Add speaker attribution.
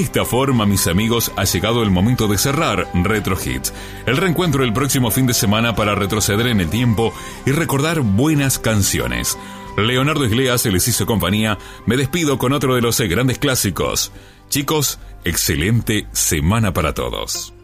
Speaker 1: esta forma, mis amigos, ha llegado el momento de cerrar Retro Hits. El reencuentro el próximo fin de semana para retroceder en el tiempo y recordar buenas canciones. Leonardo Iglesias se les hizo compañía. Me despido con otro de los grandes clásicos. Chicos, excelente semana para todos.